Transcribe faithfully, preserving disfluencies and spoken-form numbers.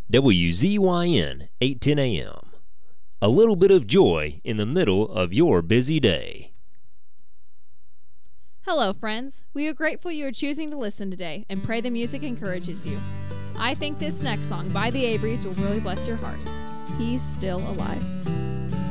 W Z Y N eight ten A M. A little bit of joy in the middle of your busy day. Hello, friends. We are grateful you are choosing to listen today and pray the music encourages you. I think this next song by the Averys will really bless your heart. He's Still Alive.